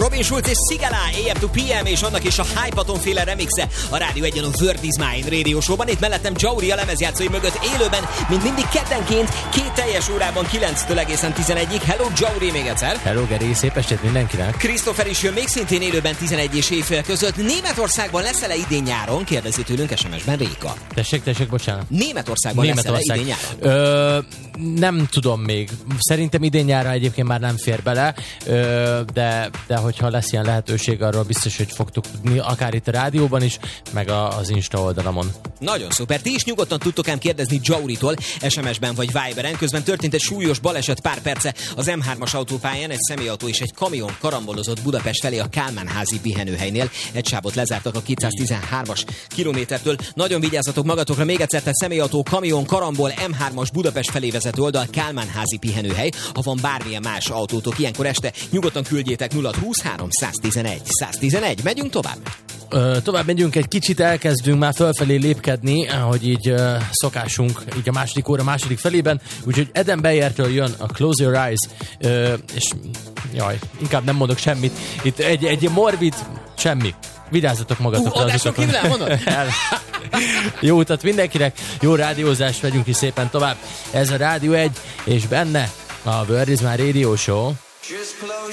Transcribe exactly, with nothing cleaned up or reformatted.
Robin Schulz és Sigala, á em to pé em, és annak is a Hypaton féle remixe a Rádió egyen a Word is Mine Radio Show-ban. Itt mellettem Jauri a lemezjátszói mögött élőben, mint mindig keddenként, két teljes órában kilenctől egészen tizenegyig. Hello Jauri még egyszer. Hello Geri, szép estét mindenkinek. Christopher is jön még szintén élőben tizenegy és éjfél között. Németországban lesz-e idén nyáron? Kérdezi tőlünk es em es-ben Réka. Tessék, tessék, bocsánat. Németországban Németország. lesz-e idén nyáron? Ö, nem tudom még. Szerintem idén nyáron egyébként már nem fér bele, ö, de, de hogyha lesz ilyen lehetőség, arról biztos, hogy fogtuk tudni, akár itt a rádióban is, meg a, az Insta oldalamon. Nagyon szuper. Ti is nyugodtan tudtok ám kérdezni Jauritól es em es-ben vagy Viberen. Közben történt egy súlyos baleset pár perce az em hármas autópályán. Egy személyautó és egy kamion karambolozott Budapest felé a Kálmán-házi pihenőhelynél. Egy sávot lezártak a kétszáztizenhármas kilométertől. Nagyon vigyázzatok magatokra, még egyszer, tehát személyautó, kamion, karambol, em hármas Budapest felé vezető oldal, Kálmán-házi pihenőhely. Ha van bármilyen más autótok ilyenkor este, nyugodtan küldjétek nulla húszhárom száztizenegy száztizenegy. Megyünk tovább? Ö, tovább megyünk, egy kicsit elkezdünk már fölfelé lépkedni, ahogy így ö, szokásunk, így a második óra második felében, úgyhogy Eden Bayertől jön a Close Your Eyes, ö, és jaj, inkább nem mondok semmit, itt egy, egy morbid, semmi. Vigyázzatok magatokra. Uh, adáson kívül elmondod? Jó utat mindenkinek, jó rádiózást, vegyünk is szépen tovább. Ez a Rádió egy, és benne a Word is Mine Radio Show.